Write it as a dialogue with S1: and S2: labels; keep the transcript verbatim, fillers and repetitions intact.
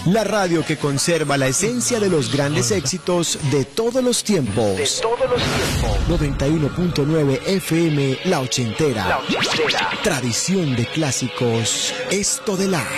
S1: La radio que conserva la esencia de los grandes éxitos de todos los tiempos.
S2: De todos los tiempos.
S1: noventa y uno punto nueve F M, La Ochentera.
S2: La Ochentera.
S1: Tradición de clásicos, esto de la...